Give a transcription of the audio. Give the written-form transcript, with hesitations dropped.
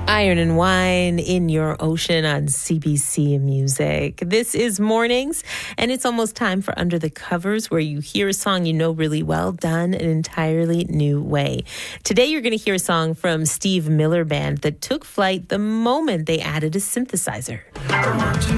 Iron and Wine in Your Ocean on CBC Music. This is Mornings, and it's almost time for Under the Covers, where you hear a song you know really well done an entirely new way. Today, you're going to hear a song from Steve Miller Band that took flight the moment they added a synthesizer.